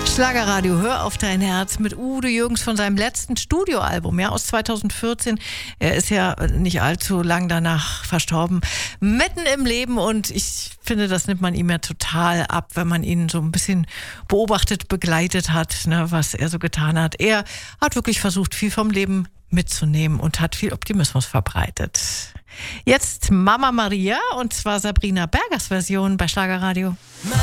Schlagerradio, hör auf dein Herz mit Udo Jürgens von seinem letzten Studioalbum, ja, aus 2014. Er ist ja nicht allzu lang danach verstorben, mitten im Leben, und ich finde, das nimmt man ihm ja total ab, wenn man ihn so ein bisschen beobachtet, begleitet hat, ne, was er so getan hat. Er hat wirklich versucht, viel vom Leben mitzunehmen und hat viel Optimismus verbreitet. Jetzt Mama Maria, und zwar Sabrina Bergers Version bei Schlagerradio. Mama